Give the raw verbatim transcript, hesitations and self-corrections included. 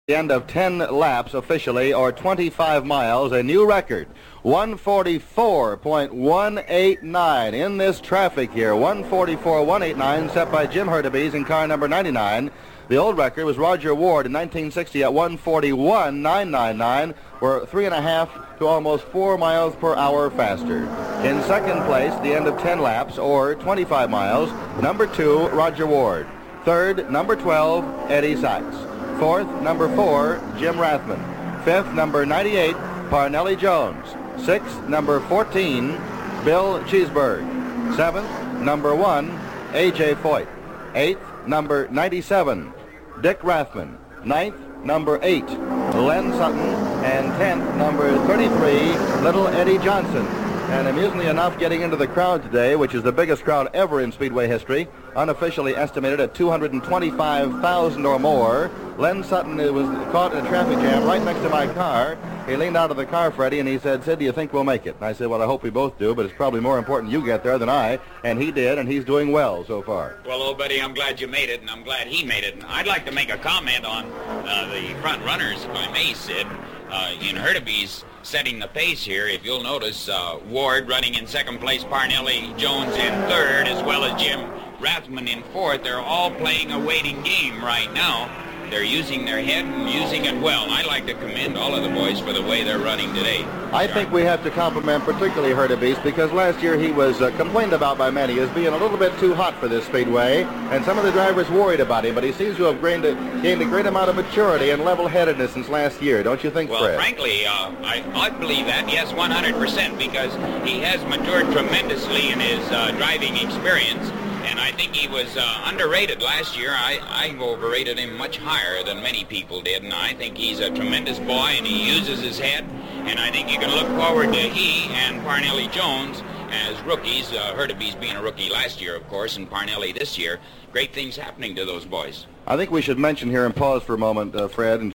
The end of ten laps officially, or twenty-five miles, a new record. one forty-four point one eight nine in this traffic here. one forty-four point one eight nine set by Jim Hurtubise in car number ninety-nine. The old record was Roger Ward in nineteen sixty at one forty-one point nine nine nine. We're three and a half to almost four miles per hour faster. In second place, the end of ten laps, or twenty-five miles, number two, Roger Ward. Third, number twelve, Eddie Sachs. Fourth, number four, Jim Rathman. Fifth, number ninety-eight, Parnelli Jones. Sixth, number fourteen, Bill Cheeseburg. Seventh, number one, A J Foyt. Eighth, number ninety-seven, Dick Rathman. Ninth, number eight, Len Sutton. And tenth, number thirty-three, Little Eddie Johnson. And amusingly enough, getting into the crowd today, which is the biggest crowd ever in Speedway history, unofficially estimated at two hundred twenty-five thousand or more. Len Sutton was caught in a traffic jam right next to my car. He leaned out of the car, Freddie, and he said, "Sid, do you think we'll make it?" And I said, "Well, I hope we both do, but it's probably more important you get there than I." And he did, and he's doing well so far. Well, old buddy, I'm glad you made it, and I'm glad he made it. And I'd like to make a comment on uh, the front runners, if I may, Sid. Uh, in Hurtubise setting the pace here, if you'll notice, uh, Ward running in second place, Parnelli Jones in third, as well as Jim Rathman in fourth. They're all playing a waiting game right now. They're using their head and using it well. And I'd like to commend all of the boys for the way they're running today. I think we have to compliment particularly Hurtubise, because last year he was uh, complained about by many as being a little bit too hot for this speedway, and some of the drivers worried about him, but he seems to have gained a, gained a great amount of maturity and level-headedness since last year. Don't you think, well, Fred? Well, frankly, uh, I, I believe that, yes, one hundred percent, because he has matured tremendously in his uh, driving experience. And I think he was uh, underrated last year. I, I overrated him much higher than many people did, and I think he's a tremendous boy, and he uses his head, and I think you can look forward to he and Parnelli Jones as rookies, uh, Hurtubise being a rookie last year, of course, and Parnelli this year. Great things happening to those boys. I think we should mention here and pause for a moment, uh, Fred, and